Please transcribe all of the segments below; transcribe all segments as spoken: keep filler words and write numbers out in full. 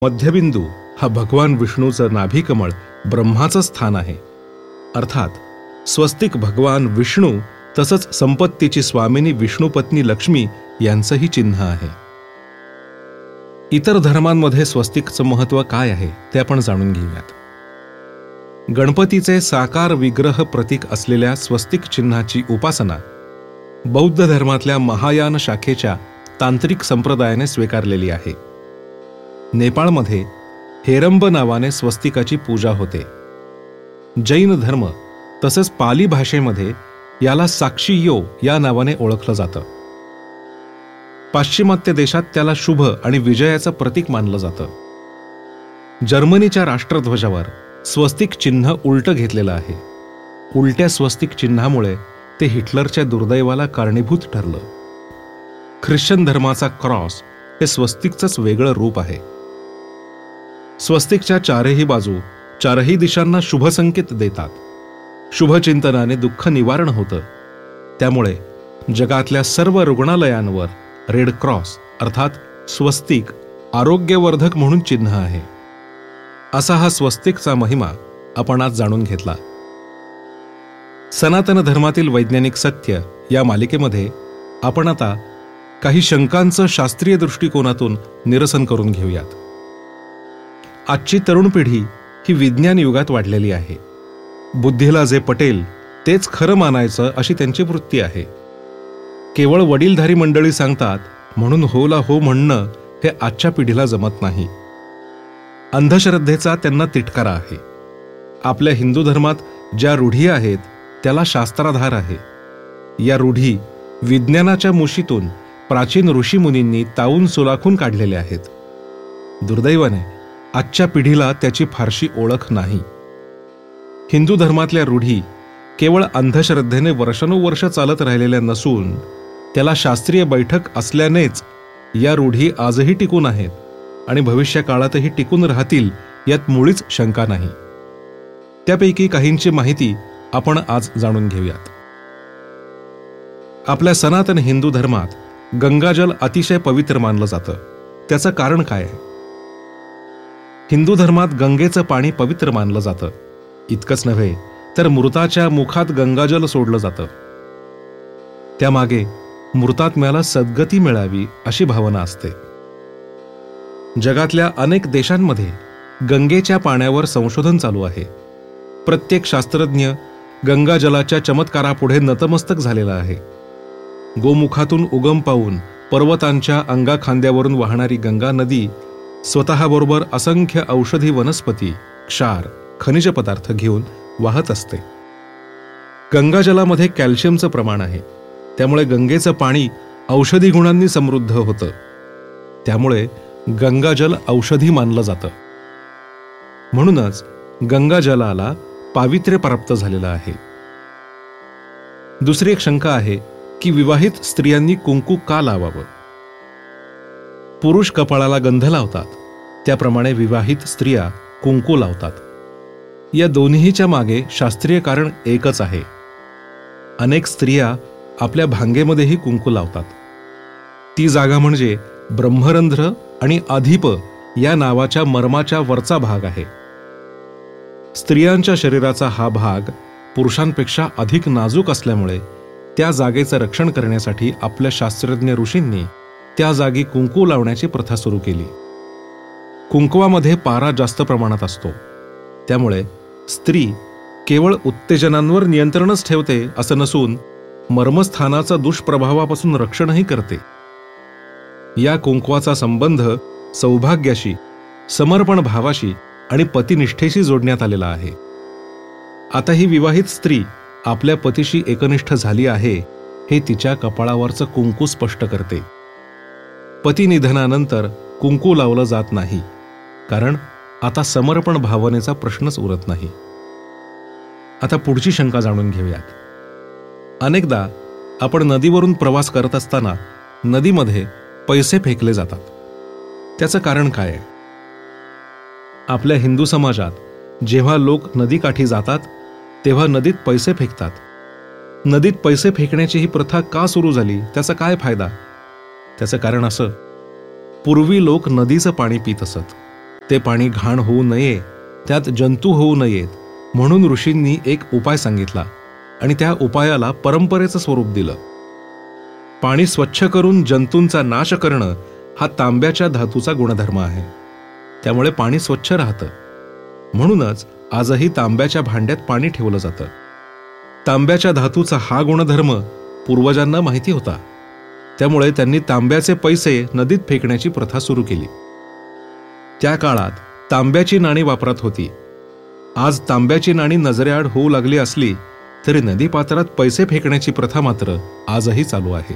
मध्यबिंदू हा भगवान विष्णूचं नाभिकमळ ब्रह्माचं स्थान आहे. अर्थात स्वस्तिक भगवान विष्णू तसंच संपत्तीची स्वामिनी विष्णुपत्नी लक्ष्मी यांचंही चिन्ह आहे. इतर धर्मांमध्ये स्वस्तिकचं महत्त्व काय आहे ते आपण जाणून घेऊयात. गणपतीचे साकार विग्रह प्रतीक असलेल्या स्वस्तिक चिन्हाची उपासना बौद्ध धर्मातल्या महायान शाखेच्या तांत्रिक संप्रदायाने स्वीकारलेली आहे. नेपाळमध्ये हेरंब नावाने स्वस्तिकाची पूजा होते. जैन धर्म तसेच पाली भाषेमध्ये याला साक्षीयो या नावाने ओळखलं जातं. पाश्चिमात्य देशात त्याला शुभ आणि विजयाचं प्रतीक मानलं जातं. जर्मनीच्या राष्ट्रध्वजावर स्वस्तिक चिन्ह उलटं घेतलेलं आहे. उलट्या स्वस्तिक चिन्हामुळे ते हिटलरच्या दुर्दैवाला कारणीभूत ठरलं. ख्रिश्चन धर्माचा क्रॉस हे स्वस्तिकचंच वेगळं रूप आहे. स्वस्तिकच्या चारही बाजू चारही दिशांना शुभ संकेत देतात. शुभचिंतनाने दुःख निवारण होतं. त्यामुळे जगातल्या सर्व रुग्णालयांवर रेड क्रॉस अर्थात स्वस्तिक आरोग्यवर्धक म्हणून चिन्ह आहे. असा हा स्वस्तिकचा महिमा आपण आज जाणून घेतला. सनातन धर्मातील वैज्ञानिक सत्य या मालिकेमध्ये आपण आता काही शंकांचं शास्त्रीय दृष्टिकोनातून निरसन करून घेऊयात. आजची तरुण पिढी ही विज्ञान युगात वाढलेली आहे. बुद्धीला जे पटेल तेच खरं मानायचं अशी त्यांची वृत्ती आहे. केवळ वडीलधारी मंडळी सांगतात म्हणून होला हो म्हणणं हे आजच्या पिढीला जमत नाही. अंधश्रद्धेचा त्यांना तिटकारा आहे. आपल्या हिंदू धर्मात ज्या रूढी आहेत त्याला शास्त्राधार आहे. या रूढी विज्ञानाच्या मुशीतून प्राचीन ऋषीमुनींनी तावून सुलाखून काढलेल्या आहेत. दुर्दैवाने आजच्या पिढीला त्याची फारशी ओळख नाही. हिंदू धर्मातल्या रूढी केवळ अंधश्रद्धेने वर्षानुवर्ष चालत राहिलेल्या नसून त्याला शास्त्रीय बैठक असल्यानेच या रूढी आजही टिकून आहेत आणि भविष्य काळातही टिकून राहतील यात मुळीच शंका नाही. त्यापैकी काहींची माहिती आपण आज जाणून घेऊयात. आपल्या सनातन हिंदू धर्मात गंगाजल अतिशय पवित्र मानलं जातं. त्याचं कारण काय आहे? हिंदू धर्मात गंगेचं पाणी पवित्र मानलं जातं. इतकंच नव्हे तर मृताच्या मुखात गंगाजल सोडलं जातं. त्यामागे मृतात्म्याला सद्गती मिळावी अशी भावना असते. जगातल्या अनेक देशांमध्ये गंगेच्या पाण्यावर संशोधन चालू आहे. प्रत्येक शास्त्रज्ञ गंगाजलाच्या चमत्कारापुढे नतमस्तक झालेला आहे. गोमुखातून उगम पावून पर्वतांच्या अंगाखांद्यावरून वाहणारी गंगा नदी स्वतःबरोबर असंख्य औषधी वनस्पती, क्षार, खनिज पदार्थ घेऊन वाहत असते. गंगाजलामध्ये कॅल्शियमचं प्रमाण आहे. त्यामुळे गंगेचं पाणी औषधी गुणांनी समृद्ध होतं. त्यामुळे गंगाजल औषधी मानलं जातं. म्हणूनच गंगाजलाला पावित्र्य प्राप्त झालेलं आहे. दुसरी एक शंका आहे की विवाहित स्त्रियांनी कुंकू का लावावं? पुरुष कपाळाला गंध लावतात त्याप्रमाणे विवाहित स्त्रिया कुंकू लावतात. या दोन्हीच्या मागे शास्त्रीय कारण एकच आहे. अनेक स्त्रिया आपल्या भांगेमध्येही कुंकू लावतात. ती जागा म्हणजे ब्रह्मरंध्र आणि अधिप या नावाच्या मर्माच्या वरचा भाग आहे. स्त्रियांच्या शरीराचा हा भाग पुरुषांपेक्षा अधिक नाजूक असल्यामुळे त्या जागेचं रक्षण करण्यासाठी आपल्या शास्त्रज्ञ ऋषींनी त्या जागी कुंकू लावण्याची प्रथा सुरू केली. कुंकवामध्ये पारा जास्त प्रमाणात असतो. त्यामुळे स्त्री केवळ उत्तेजनांवर नियंत्रणच ठेवते असं नसून मर्मस्थानाचा दुष्प्रभावापासून रक्षणही करते. या कुंकवाचा संबंध सौभाग्याशी, समर्पण भावाशी आणि पतिनिष्ठेशी जोडण्यात आलेला आहे. आता ही विवाहित स्त्री आपल्या पतीशी एकनिष्ठ झाली आहे हे तिच्या कपाळावरचं कुंकू स्पष्ट करते. पती निधनानंतर कुंकू लावलं जात नाही, कारण आता समर्पण भावनेचा प्रश्नच उरत नाही. आता पुढची शंका जाणून घेऊयात. अनेकदा आपण नदीवरून प्रवास करत असताना नदीमध्ये पैसे फेकले जातात. त्याचं कारण काय आहे? आपल्या हिंदू समाजात जेव्हा लोक नदीकाठी जातात तेव्हा नदीत पैसे फेकतात. नदीत पैसे फेकण्याची ही प्रथा का सुरू झाली? त्याचा काय फायदा? त्याचं कारण असं, पूर्वी लोक नदीचं पाणी पित असत. ते पाणी घाण होऊ नये, त्यात जंतू होऊ नयेत म्हणून ऋषींनी एक उपाय सांगितला आणि त्या उपायाला परंपरेचं स्वरूप दिलं. पाणी स्वच्छ करून जंतूंचा नाश करणं हा तांब्याच्या धातूचा गुणधर्म आहे. त्यामुळे पाणी स्वच्छ राहतं. म्हणूनच आजही तांब्याच्या भांड्यात पाणी ठेवलं जातं. तांब्याच्या धातूचा हा गुणधर्म पूर्वजांना माहिती होता. त्यामुळे त्यांनी तांब्याचे पैसे नदीत फेकण्याची प्रथा सुरू केली. त्या काळात तांब्याची नाणी वापरात होती. आज तांब्याची नाणी नजरेआड होऊ लागली असली तरी नदीपात्रात पैसे फेकण्याची प्रथा मात्र आजही चालू आहे.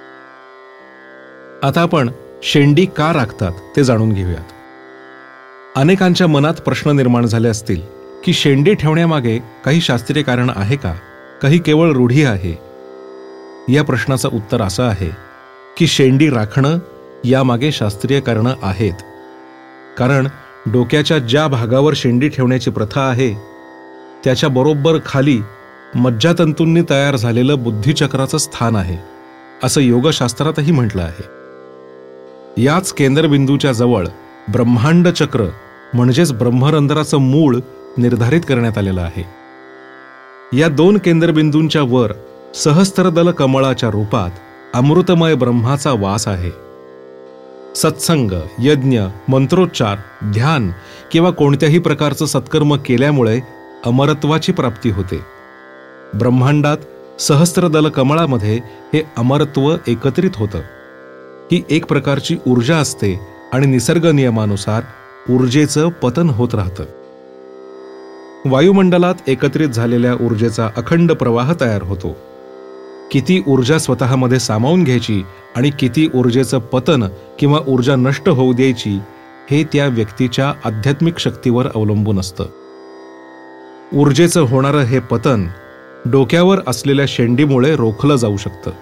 आता आपण शेंडी का राखतात ते जाणून घेऊयात. अनेकांच्या मनात प्रश्न निर्माण झाले असतील की शेंडी ठेवण्यामागे काही शास्त्रीय कारण आहे का, काही केवळ रूढी आहे. या प्रश्नाचं उत्तर असं आहे की शेंडी राखणं यामागे शास्त्रीय कारणं आहेत. कारण डोक्याच्या ज्या भागावर शेंडी ठेवण्याची प्रथा आहे त्याच्या बरोबर खाली मज्जातंतूंनी तयार झालेलं बुद्धिचक्राचं स्थान आहे, असं योगशास्त्रातही म्हटलं आहे. याच केंद्रबिंदूच्या जवळ ब्रह्मांड चक्र म्हणजेच ब्रह्मरंध्राचं मूळ निर्धारित करण्यात आलेलं आहे. या दोन केंद्रबिंदूंच्या वर सहस्त्रदल कमळाच्या रूपात अमृतमय ब्रह्माचा वास आहे. सत्संग, यज्ञ, मंत्रोच्चार, ध्यान किंवा कोणत्याही प्रकारचं सत्कर्म केल्यामुळे अमरत्वाची प्राप्ती होते. ब्रह्मांडात सहस्त्रदल कमळामध्ये हे अमरत्व एकत्रित होतं. ही एक प्रकारची ऊर्जा असते आणि निसर्ग नियमानुसार ऊर्जेचं पतन होत राहतं. वायुमंडलात एकत्रित झालेल्या ऊर्जेचा अखंड प्रवाह तयार होतो. किती ऊर्जा स्वतःमध्ये सामावून घ्यायची आणि किती ऊर्जेचं पतन किंवा ऊर्जा नष्ट होऊ द्यायची हे त्या व्यक्तीच्या आध्यात्मिक शक्तीवर अवलंबून असतं. ऊर्जेचं होणारं हे पतन डोक्यावर असलेल्या शेंडीमुळे रोखलं जाऊ शकतं.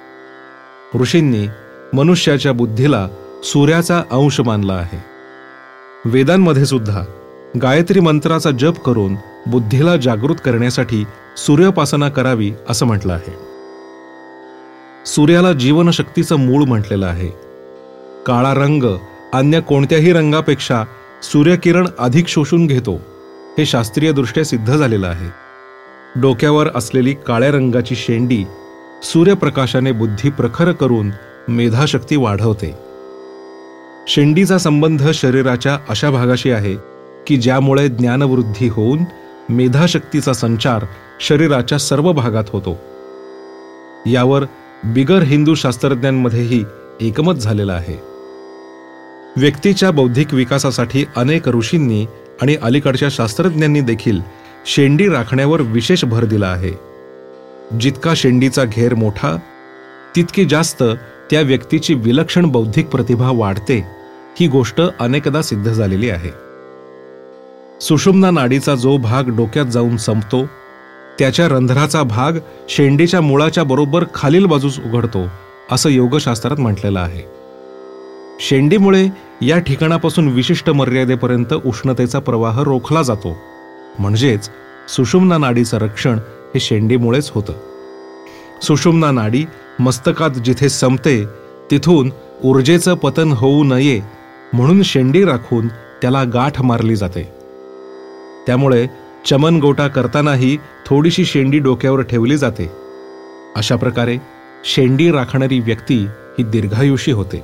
ऋषींनी मनुष्याच्या बुद्धीला सूर्याचा अंश मानला आहे. वेदांमध्ये सुद्धा गायत्री मंत्राचा जप करून बुद्धीला जागृत करण्यासाठी सूर्योपासना करावी असं म्हटलं आहे. सूर्याला जीवनशक्तीचं मूळ म्हटलेलं आहे. काळा रंग अन्य कोणत्याही रंगापेक्षा सूर्यकिरण अधिक शोषून घेतो हे शास्त्रीयदृष्ट्या सिद्ध झालेलं आहे. डोक्यावर असलेली काळ्या रंगाची शेंडी सूर्यप्रकाशाने बुद्धी प्रखर करून मेधाशक्ती वाढवते. शेंडीचा संबंध शरीराच्या अशा भागाशी आहे की ज्यामुळे ज्ञानवृद्धी होऊन मेधाशक्तीचा संचार शरीराच्या सर्व भागात होतो. यावर बिगर हिंदू शास्त्रज्ञांमध्येही एकमत झालेलं आहे. व्यक्तीच्या बौद्धिक विकासासाठी अनेक ऋषींनी आणि अलीकडच्या शास्त्रज्ञांनी देखील शेंडी राखण्यावर विशेष भर दिला आहे. जितका शेंडीचा घेर मोठा तितकी जास्त त्या व्यक्तीची विलक्षण बौद्धिक प्रतिभा वाढते, ही गोष्ट अनेकदा सिद्ध झालेली आहे. सुषुम्ना नाडीचा जो भाग डोक्यात जाऊन संपतो त्याच्या रंध्राचा भाग शेंडीच्या मुळाच्या बरोबर खालील बाजूस उघडतो असं योगशास्त्रात म्हटलेलं आहे. शेंडीमुळे या ठिकाणापासून विशिष्ट मर्यादेपर्यंत उष्णतेचा प्रवाह रोखला जातो. म्हणजेच सुषुम्ना नाडीचं रक्षण हे शेंडीमुळेच होतं. सुषुम्ना नाडी मस्तकात जिथे संपते तिथून ऊर्जेचं पतन होऊ नये म्हणून शेंडी राखून त्याला गाठ मारली जाते. त्यामुळे चमनगोटा करतानाही थोडीशी शेंडी डोक्यावर ठेवली जाते. अशा प्रकारे शेंडी राखणारी व्यक्ती ही दीर्घायुषी होते.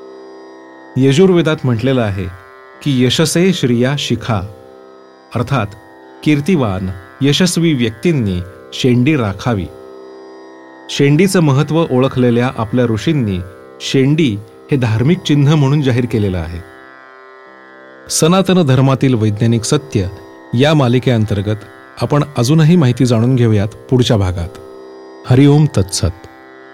यजुर्वेदात म्हटलेलं आहे की यशसे श्रिया शिखा, अर्थात कीर्तिवान यशस्वी व्यक्तींनी शेंडी राखावी. शेंडीचं महत्त्व ओळखलेल्या आपल्या ऋषींनी शेंडी हे धार्मिक चिन्ह म्हणून जाहीर केलेलं आहे. सनातन धर्मातील वैज्ञानिक सत्य या मालिकेअंतर्गत आपण अजूनही माहिती जाणून घेऊयात पुढच्या भागात. हरिओम तत्सत.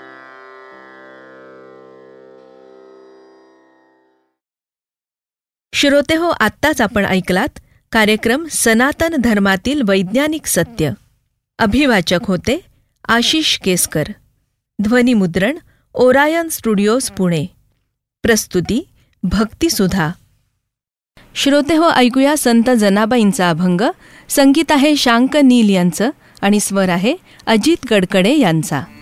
श्रोते हो, आत्ताच आपण ऐकलात कार्यक्रम सनातन धर्मातील वैज्ञानिक सत्य. अभिवाचक होते आशिष केसकर. ध्वनिमुद्रण ओरायन स्टुडिओज पुणे. प्रस्तुती भक्तिसुधा. श्रोते हो, ऐकूया संत जनाबाईंचा अभंग. संगीत आहे शांक नील यांचं आणि स्वर आहे अजित कडकडे यांचा.